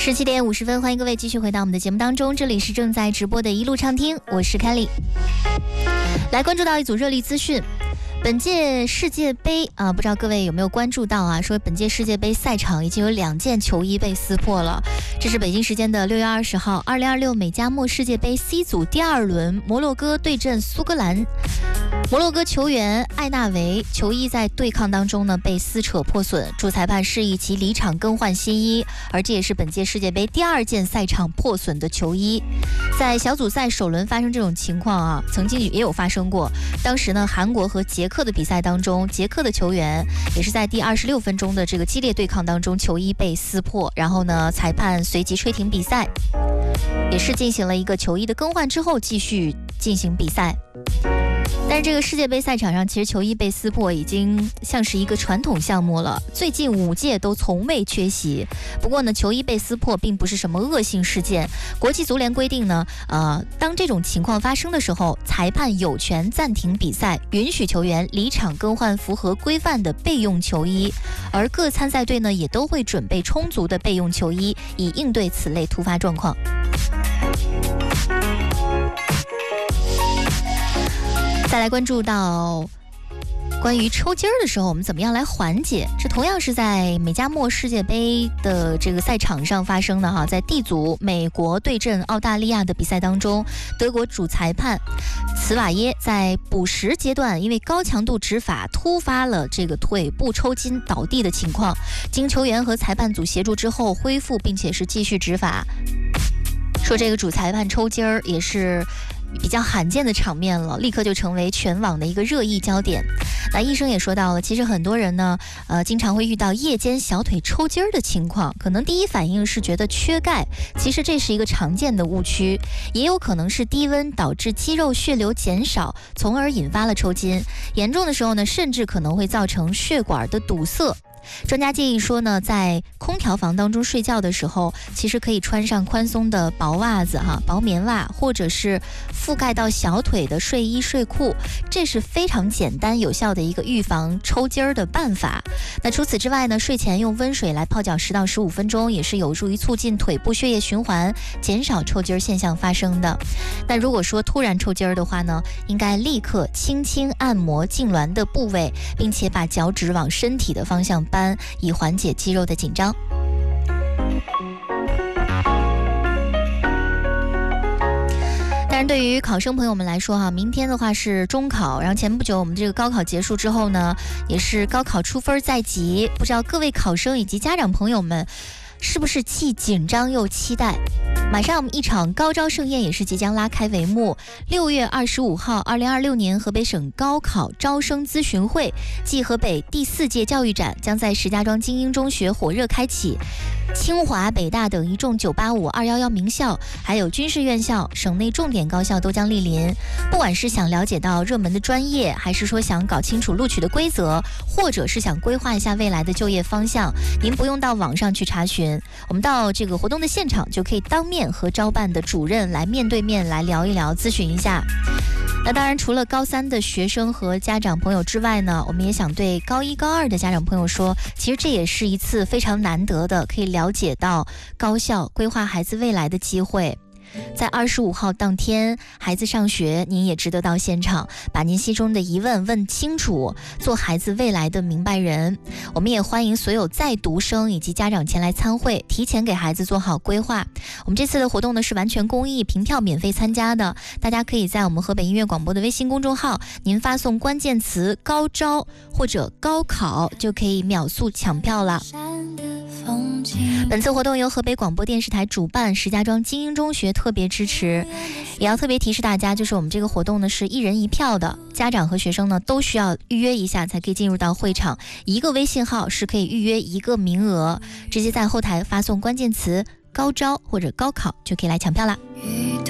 17点50分，欢迎各位继续回到我们的节目当中，这里是正在直播的一路畅听，我是 Kelly。 来关注到一组热力资讯，本届世界杯不知道各位有没有关注到说本届世界杯赛场已经有2件球衣被撕破了。这是北京时间的6月20号2026美加墨世界杯 C 组第2轮，摩洛哥对阵苏格兰。摩洛哥球员艾纳维球衣在对抗当中呢被撕扯破损，主裁判示意其离场更换新衣，而这也是本届世界杯第2件赛场破损的球衣。在小组赛首轮发生这种情况曾经也有发生过。当时呢，韩国和捷克的比赛当中，捷克的球员也是在第26分钟的这个激烈对抗当中，球衣被撕破，然后呢，裁判随即吹停比赛，也是进行了一个球衣的更换之后继续进行比赛。但是这个世界杯赛场上，其实球衣被撕破已经像是一个传统项目了，最近5届都从未缺席。不过呢，球衣被撕破并不是什么恶性事件。国际足联规定呢，当这种情况发生的时候，裁判有权暂停比赛，允许球员离场更换符合规范的备用球衣，而各参赛队呢也都会准备充足的备用球衣，以应对此类突发状况。再来关注到关于抽筋的时候，我们怎么样来缓解？这同样是在美加墨世界杯的这个赛场上发生的在 D 组美国对阵澳大利亚的比赛当中，德国主裁判茨瓦耶在补时阶段因为高强度执法突发了这个腿部抽筋倒地的情况，经球员和裁判组协助之后恢复，并且是继续执法。说这个主裁判抽筋也是比较罕见的场面了，立刻就成为全网的一个热议焦点。那医生也说到了，其实很多人呢，经常会遇到夜间小腿抽筋的情况，可能第一反应是觉得缺钙，其实这是一个常见的误区，也有可能是低温导致肌肉血流减少，从而引发了抽筋。严重的时候呢，甚至可能会造成血管的堵塞。专家建议说呢，在空调房当中睡觉的时候，其实可以穿上宽松的薄袜子薄棉袜，或者是覆盖到小腿的睡衣睡裤，这是非常简单有效的一个预防抽筋的办法。那除此之外呢，睡前用温水来泡脚10到15分钟，也是有助于促进腿部血液循环，减少抽筋现象发生的。那如果说突然抽筋的话呢，应该立刻轻轻按摩痉挛的部位，并且把脚趾往身体的方向搬，以缓解肌肉的紧张。当然对于考生朋友们来说明天的话是中考，然后前不久我们这个高考结束之后呢，也是高考出分在即，不知道各位考生以及家长朋友们是不是既紧张又期待？马上我们一场高招盛宴也是即将拉开帷幕。6月25号2026年河北省高考招生咨询会暨河北第4届教育展将在石家庄精英中学火热开启。清华、北大等一众985、211名校，还有军事院校、省内重点高校都将莅临。不管是想了解到热门的专业，还是说想搞清楚录取的规则，或者是想规划一下未来的就业方向，您不用到网上去查询，我们到这个活动的现场就可以当面和招办的主任来面对面来聊一聊，咨询一下。那当然除了高3的学生和家长朋友之外呢，我们也想对高1、高2的家长朋友说，其实这也是一次非常难得的可以了解到高校规划孩子未来的机会。在25号当天，孩子上学，您也值得到现场，把您心中的疑问问清楚，做孩子未来的明白人。我们也欢迎所有在读生以及家长前来参会，提前给孩子做好规划。我们这次的活动呢是完全公益，凭票免费参加的，大家可以在我们河北音乐广播的微信公众号，您发送关键词高招或者高考，就可以秒速抢票了。本次活动由河北广播电视台主办，石家庄精英中学特别支持。也要特别提示大家，就是我们这个活动呢是1人1票的，家长和学生呢都需要预约一下才可以进入到会场，一个微信号是可以预约1个名额，直接在后台发送关键词高招或者高考就可以来抢票啦。